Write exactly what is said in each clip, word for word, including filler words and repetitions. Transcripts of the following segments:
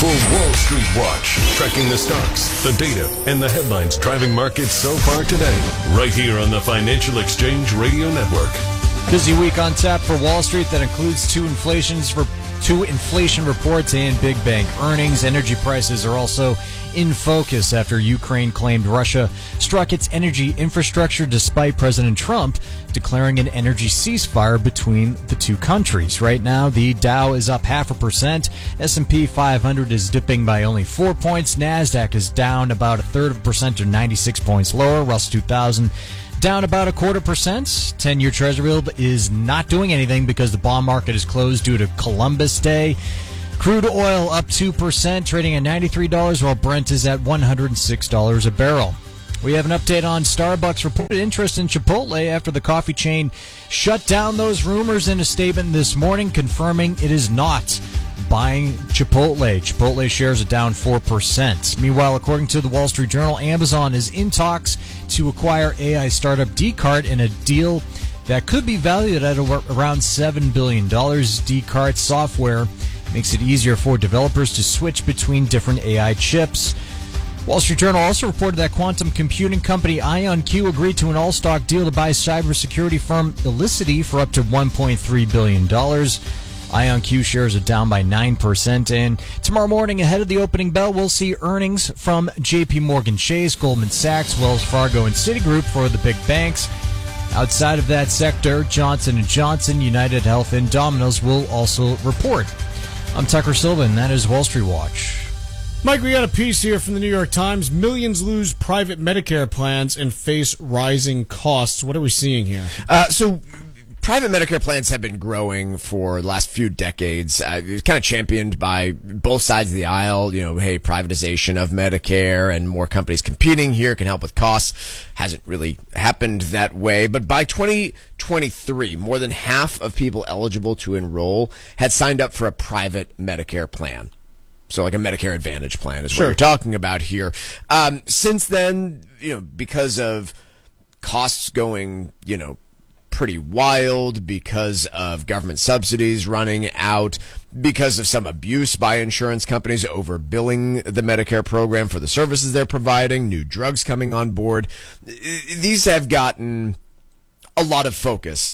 for Wall Street Watch, tracking the stocks, the data, and the headlines driving markets so far today, right here on the Financial Exchange Radio Network. Busy week on tap for Wall Street that includes two inflations for two inflation reports and big bank earnings. Energy prices are also in focus after Ukraine claimed Russia struck its energy infrastructure despite President Trump declaring an energy ceasefire between the two countries. Right now, the Dow is up half a percent. S and P five hundred is dipping by only four points. NASDAQ is down about a third of a percent to ninety-six points lower. Russell two thousand down about a quarter percent. ten-year Treasury bill is not doing anything because the bond market is closed due to Columbus Day. Crude oil up two percent, trading at ninety-three dollars, while Brent is at one hundred six dollars a barrel. We have an update on Starbucks' reported interest in Chipotle after the coffee chain shut down those rumors in a statement this morning, confirming it is not buying Chipotle. Chipotle shares are down four percent. Meanwhile, according to the Wall Street Journal, Amazon is in talks to acquire A I startup Descartes in a deal that could be valued at around seven billion dollars. Descartes software makes it easier for developers to switch between different A I chips. Wall Street Journal also reported that quantum computing company IonQ agreed to an all-stock deal to buy cybersecurity firm Elicity for up to one point three billion dollars. IonQ shares are down by nine percent. And tomorrow morning, ahead of the opening bell, we'll see earnings from J P Morgan Chase, Goldman Sachs, Wells Fargo, and Citigroup for the big banks. Outside of that sector, Johnson and Johnson, United Health, and Domino's will also report. I'm Tucker Silva, and that is Wall Street Watch. Mike, we got a piece here from the New York Times. Millions lose private Medicare plans and face rising costs. What are we seeing here? Uh, so... Private Medicare plans have been growing for the last few decades. Uh, it's kind of championed by both sides of the aisle. You know, hey, privatization of Medicare and more companies competing here can help with costs. Hasn't really happened that way. But by twenty twenty-three, more than half of people eligible to enroll had signed up for a private Medicare plan. So like a Medicare Advantage plan is Sure. what we're talking about here. Um, since then, you know, because of costs going, you know, pretty wild, because of government subsidies running out, because of some abuse by insurance companies overbilling the Medicare program for the services they're providing, new drugs coming on board. These have gotten a lot of focus.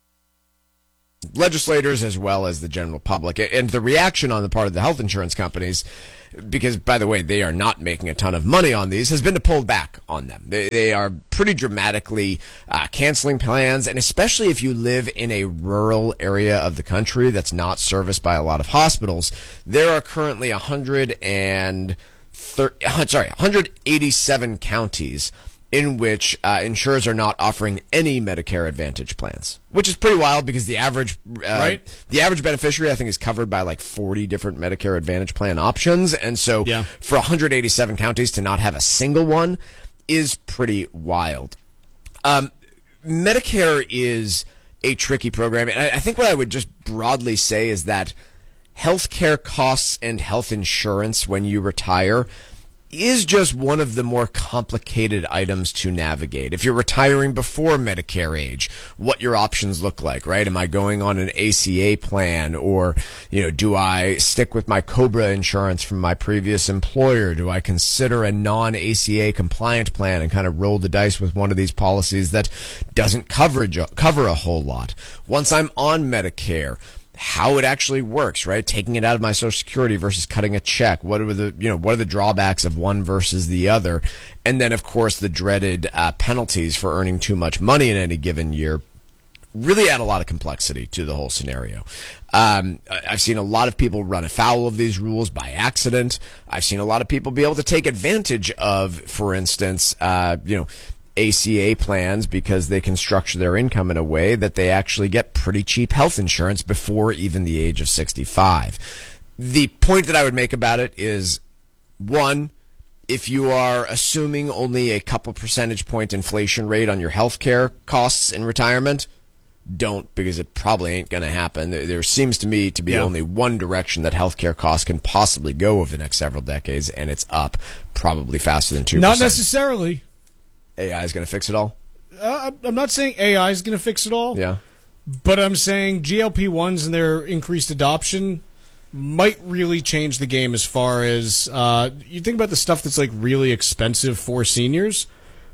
Legislators as well as the general public. And the reaction on the part of the health insurance companies, because, by the way, they are not making a ton of money on these, has been to pull back on them. They, they are pretty dramatically uh, canceling plans, and especially if you live in a rural area of the country that's not serviced by a lot of hospitals. There are currently one hundred thirty, sorry, one hundred eighty-seven counties in which uh, insurers are not offering any Medicare Advantage plans, which is pretty wild because the average uh, right. the average beneficiary, I think, is covered by like forty different Medicare Advantage plan options. And so yeah. for one hundred eighty-seven counties to not have a single one is pretty wild. Um, Medicare is a tricky program. And I, I think what I would just broadly say is that healthcare costs and health insurance when you retire is just one of the more complicated items to navigate. If you're retiring before Medicare age, what your options look like, right? Am I going on an A C A plan, or, you know, do I stick with my COBRA insurance from my previous employer? Do I consider a non-A C A compliant plan and kind of roll the dice with one of these policies that doesn't coverage, cover a whole lot? Once I'm on Medicare, how it actually works, right? Taking it out of my Social Security versus cutting a check. What are the, you know, what are the drawbacks of one versus the other? And then, of course, the dreaded uh, penalties for earning too much money in any given year really add a lot of complexity to the whole scenario. Um, I've seen a lot of people run afoul of these rules by accident. I've seen a lot of people be able to take advantage of, for instance, uh, you know, A C A plans because they can structure their income in a way that they actually get pretty cheap health insurance before even the age of sixty-five. The point that I would make about it is, one, if you are assuming only a couple percentage point inflation rate on your healthcare costs in retirement, don't, because it probably ain't going to happen. There seems to me to be yeah. only one direction that healthcare costs can possibly go over the next several decades, and it's up, probably faster than two percent. Not necessarily. A I is going to fix it all? Uh, I'm not saying A I is going to fix it all. Yeah. But I'm saying G L P ones and their increased adoption might really change the game as far as uh, you think about the stuff that's like really expensive for seniors,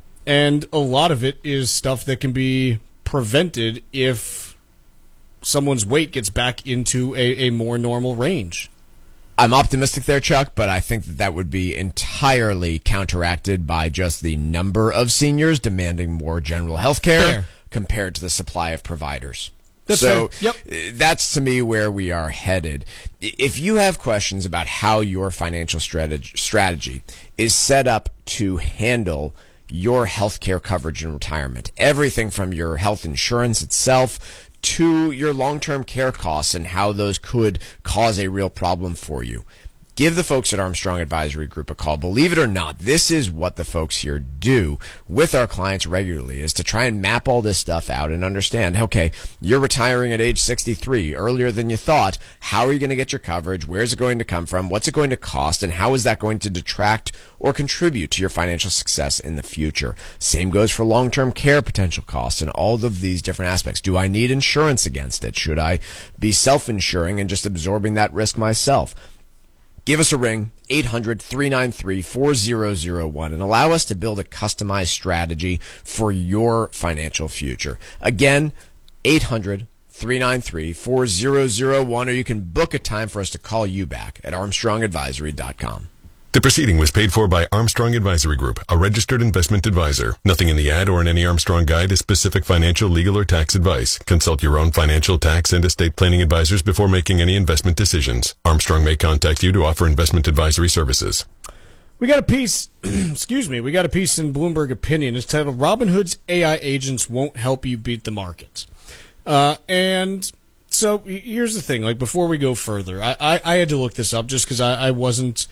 and a lot of it is stuff that can be prevented if someone's weight gets back into a, a more normal range. I'm optimistic there, Chuck, but I think that that would be entirely counteracted by just the number of seniors demanding more general health care Fair. compared to the supply of providers. That's so fair. Yep. uh, that's to me where we are headed. I- If you have questions about how your financial strategy, strategy is set up to handle your health care coverage in retirement, everything from your health insurance itself to your long-term care costs and how those could cause a real problem for you, give the folks at Armstrong Advisory Group a call. Believe it or not, this is what the folks here do with our clients regularly, is to try and map all this stuff out and understand, okay, you're retiring at age sixty-three, earlier than you thought. How are you going to get your coverage? Where's it going to come from? What's it going to cost? And how is that going to detract or contribute to your financial success in the future? Same goes for long-term care potential costs and all of these different aspects. Do I need insurance against it? Should I be self-insuring and just absorbing that risk myself? Give us a ring, eight hundred, three nine three, four zero zero one, and allow us to build a customized strategy for your financial future. Again, eight hundred, three nine three, four zero zero one, or you can book a time for us to call you back at armstrong advisory dot com. The proceeding was paid for by Armstrong Advisory Group, a registered investment advisor. Nothing in the ad or in any Armstrong guide is specific financial, legal, or tax advice. Consult your own financial, tax, and estate planning advisors before making any investment decisions. Armstrong may contact you to offer investment advisory services. We got a piece, excuse me, we got a piece in Bloomberg Opinion. It's titled, Robinhood's A I Agents Won't Help You Beat the Market. Uh, and so here's the thing, like before we go further, I, I, I had to look this up just because I, I wasn't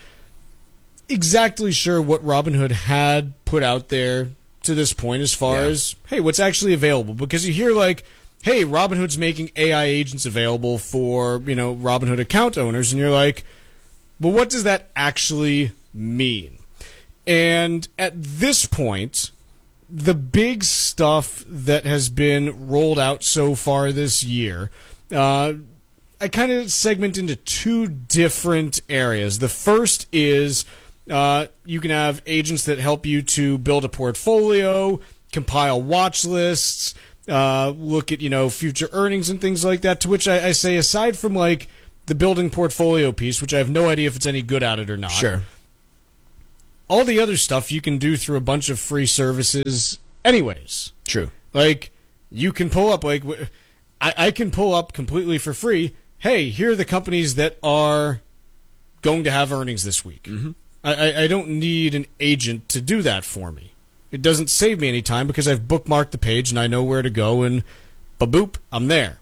exactly sure what Robinhood had put out there to this point as far Yeah. as, hey, what's actually available. Because you hear like, hey, Robinhood's making A I agents available for, you know, Robinhood account owners. And you're like, well, what does that actually mean? And at this point, the big stuff that has been rolled out so far this year, uh, I kind of segment into two different areas. The first is uh, you can have agents that help you to build a portfolio, compile watch lists, uh, look at, you know, future earnings and things like that, to which I, I say, aside from like the building portfolio piece, which I have no idea if it's any good at it or not. Sure. All the other stuff you can do through a bunch of free services anyways. True. Like, you can pull up, like, I, I can pull up completely for free, hey, here are the companies that are going to have earnings this week. Mm-hmm. I, I, I don't need an agent to do that for me. It doesn't save me any time because I've bookmarked the page and I know where to go, and ba-boop, I'm there.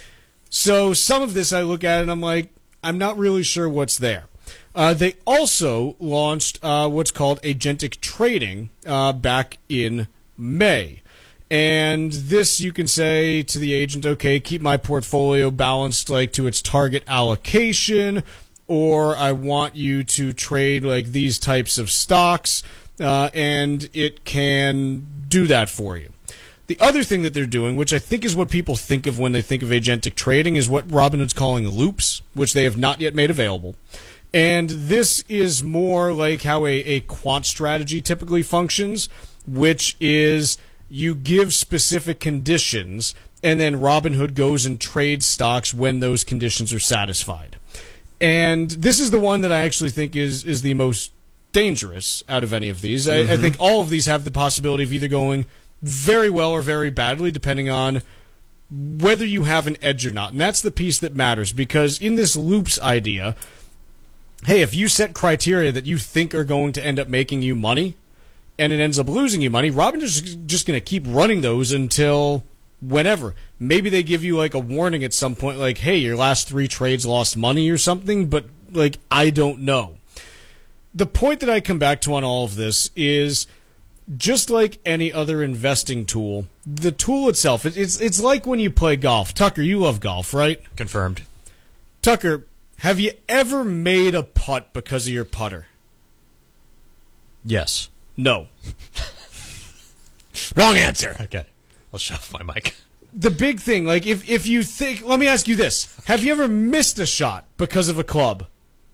So some of this I look at and I'm like, I'm not really sure what's there. Uh, they also launched uh, what's called agentic trading uh, back in May. And this, you can say to the agent, okay, keep my portfolio balanced like to its target allocation, or I want you to trade like these types of stocks, uh, and it can do that for you. The other thing that they're doing, which I think is what people think of when they think of agentic trading, is what Robinhood's calling loops, which they have not yet made available. And this is more like how a, a quant strategy typically functions, which is you give specific conditions, and then Robinhood goes and trades stocks when those conditions are satisfied. And this is the one that I actually think is, is the most dangerous out of any of these. Mm-hmm. I, I think all of these have the possibility of either going very well or very badly, depending on whether you have an edge or not. And that's the piece that matters, because in this loops idea, hey, if you set criteria that you think are going to end up making you money, and it ends up losing you money, Robinhood's just going to keep running those until whenever. Maybe they give you like a warning at some point, like, hey, your last three trades lost money or something, but like, I don't know. The point that I come back to on all of this is, just like any other investing tool, the tool itself, it's it's like when you play golf. Tucker, you love golf, right? Confirmed. Tucker, have you ever made a putt because of your putter? Yes. No. Wrong answer. Okay. I'll shut off my mic. the big thing, like if, if you think, let me ask you this. Have you ever missed a shot because of a club?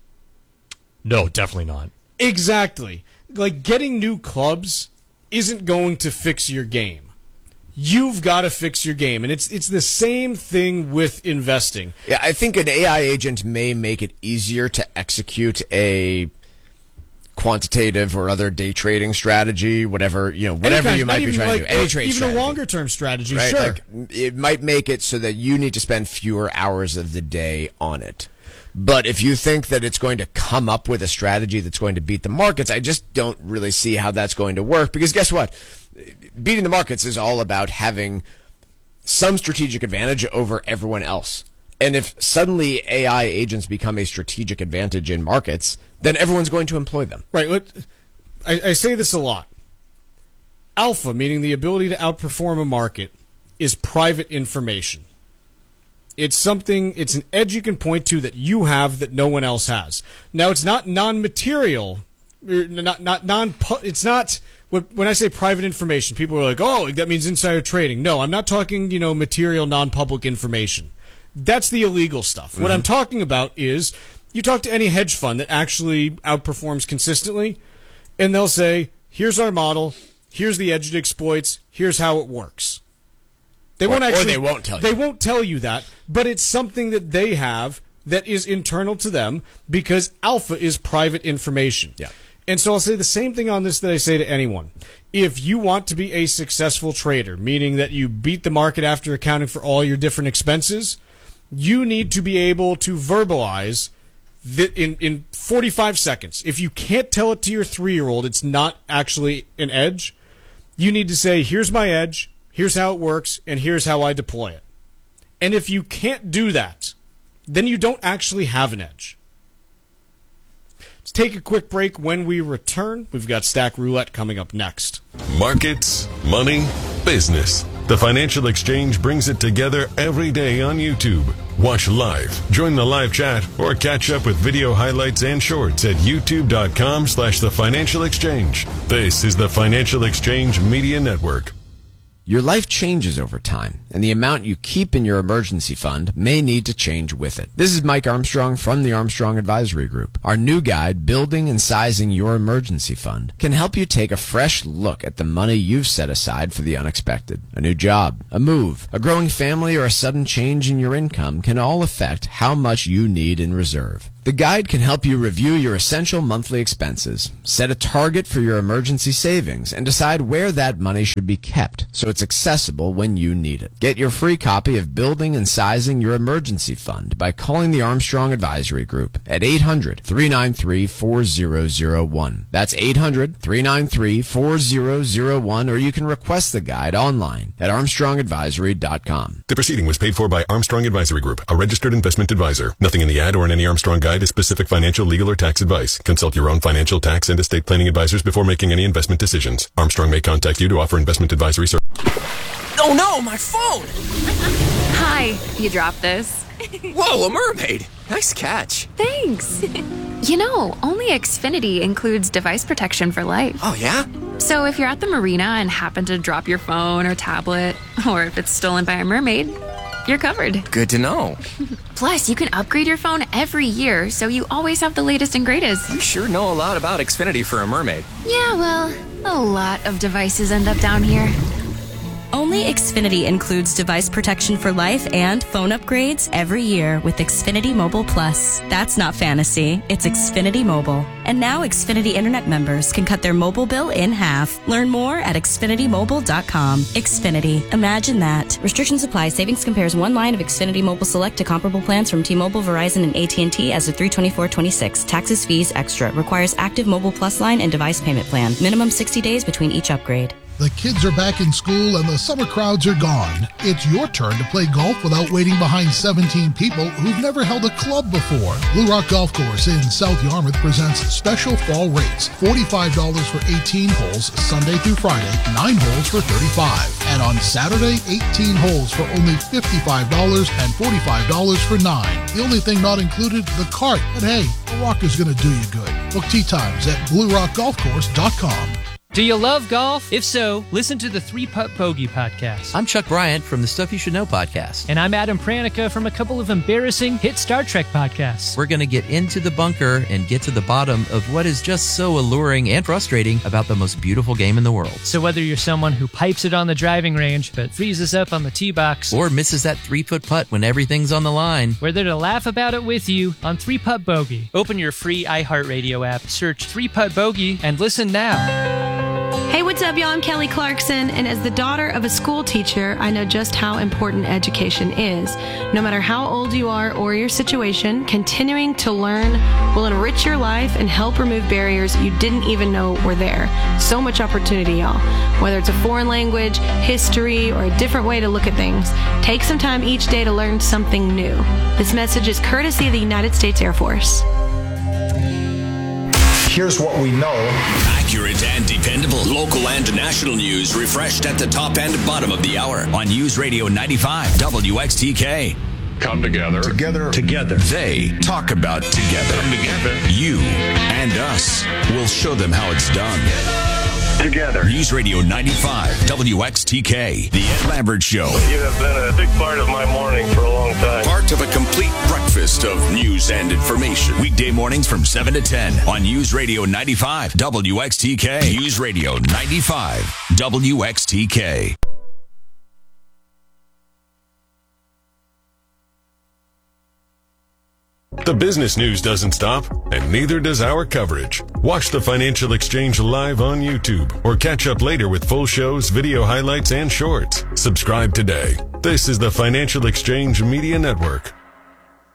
No, definitely not. Exactly. Like getting new clubs isn't going to fix your game. You've got to fix your game. And it's it's the same thing with investing. Yeah, I think an A I agent may make it easier to execute a quantitative or other day trading strategy, whatever, you know, whatever kind, you might be trying like, to do. Any like, trade even strategy. a longer term strategy, right? sure. Like, it might make it so that you need to spend fewer hours of the day on it. But if you think that it's going to come up with a strategy that's going to beat the markets, I just don't really see how that's going to work. Because guess what? Beating the markets is all about having some strategic advantage over everyone else. And if suddenly A I agents become a strategic advantage in markets, then everyone's going to employ them. Right. I, I say this a lot. Alpha, meaning the ability to outperform a market, is private information. It's something, it's an edge you can point to that you have that no one else has. Now, it's not non-material, not not non. It's not. When I say private information, people are like, "Oh, that means insider trading." No, I'm not talking, you know, material, non-public information. That's the illegal stuff. Mm-hmm. What I'm talking about is you talk to any hedge fund that actually outperforms consistently, and they'll say, "Here's our model. Here's the edge it exploits. Here's how it works." They won't or, actually. Or they won't tell you. They won't tell you that, but it's something that they have that is internal to them because alpha is private information. Yeah. And so I'll say the same thing on this that I say to anyone. If you want to be a successful trader, meaning that you beat the market after accounting for all your different expenses, you need to be able to verbalize that in, in forty-five seconds. If you can't tell it to your three-year-old, it's not actually an edge. You need to say, here's my edge, here's how it works, and here's how I deploy it. And if you can't do that, then you don't actually have an edge. Let's take a quick break. When we return, we've got Stack Roulette coming up next. Markets, money, business. The Financial Exchange brings it together every day on YouTube. Watch live, join the live chat, or catch up with video highlights and shorts at youtube.com slash the Financial Exchange. This is the Financial Exchange Media Network. Your life changes over time, and the amount you keep in your emergency fund may need to change with it. This is Mike Armstrong from the Armstrong Advisory Group. Our new guide, Building and Sizing Your Emergency Fund, can help you take a fresh look at the money you've set aside for the unexpected. A new job, a move, a growing family, or a sudden change in your income can all affect how much you need in reserve. The guide can help you review your essential monthly expenses, set a target for your emergency savings, and decide where that money should be kept so it's accessible when you need it. Get your free copy of Building and Sizing Your Emergency Fund by calling the Armstrong Advisory Group at eight hundred, three nine three, four zero zero one. That's eight hundred, three nine three, four zero zero one, or you can request the guide online at armstrong advisory dot com. The proceeding was paid for by Armstrong Advisory Group, a registered investment advisor. Nothing in the ad or in any Armstrong guide is specific financial, legal, or tax advice. Consult your own financial, tax, and estate planning advisors before making any investment decisions. Armstrong may contact you to offer investment advisory service. Oh no, my phone! Hi, you dropped this. Whoa, a mermaid! Nice catch. Thanks. You know, only Xfinity includes device protection for life. Oh yeah? So if you're at the marina and happen to drop your phone or tablet, or if it's stolen by a mermaid, you're covered. Good to know. Plus, you can upgrade your phone every year, so you always have the latest and greatest. You sure know a lot about Xfinity for a mermaid. Yeah, well, a lot of devices end up down here. Only Xfinity includes device protection for life and phone upgrades every year with Xfinity Mobile Plus. That's not fantasy, it's Xfinity Mobile. And now Xfinity Internet members can cut their mobile bill in half. Learn more at xfinity mobile dot com. Xfinity. Imagine that. Restrictions apply. Savings compares one line of Xfinity Mobile Select to comparable plans from T-Mobile, Verizon, and A T and T as of three twenty-four twenty-six. Taxes, fees, extra. Requires active Mobile Plus line and device payment plan. Minimum sixty days between each upgrade. The kids are back in school and the summer crowds are gone. It's your turn to play golf without waiting behind seventeen people who've never held a club before. Blue Rock Golf Course in South Yarmouth presents special fall rates. forty-five dollars for eighteen holes, Sunday through Friday, nine holes for thirty-five dollars. And on Saturday, eighteen holes for only fifty-five dollars and forty-five dollars for nine. The only thing not included, the cart. But hey, the Rock is going to do you good. Book tee times at blue rock golf course dot com. Do you love golf? If so, listen to the Three Putt Bogey podcast. I'm Chuck Bryant from the Stuff You Should Know podcast. And I'm Adam Pranica from a couple of embarrassing hit Star Trek podcasts. We're going to get into the bunker and get to the bottom of what is just so alluring and frustrating about the most beautiful game in the world. So whether you're someone who pipes it on the driving range but freezes up on the tee box, or misses that three-foot putt when everything's on the line, we're there to laugh about it with you on Three Putt Bogey. Open your free iHeartRadio app, search Three Putt Bogey, and listen now. Hey, what's up, y'all? I'm Kelly Clarkson, and as the daughter of a school teacher, I know just how important education is. No matter how old you are or your situation, continuing to learn will enrich your life and help remove barriers you didn't even know were there. So much opportunity, y'all. Whether it's a foreign language, history, or a different way to look at things, take some time each day to learn something new. This message is courtesy of the United States Air Force. Here's what we know. Accurate and dependable local and national news refreshed at the top and bottom of the hour on News Radio ninety-five W X T K. Come together. Together. Together. They talk about together. Come together. You and us will show them how it's done. Together. News Radio ninety-five W X T K. The Ed Lambert Show. You have been a big part of my morning for a long time. Part of a complete breakfast of news and information. Weekday mornings from seven to ten on News Radio ninety-five W X T K. News Radio ninety-five W X T K. The business news doesn't stop, and neither does our coverage. Watch the Financial Exchange live on YouTube, or catch up later with full shows, video highlights, and shorts. Subscribe today. This is the Financial Exchange Media Network.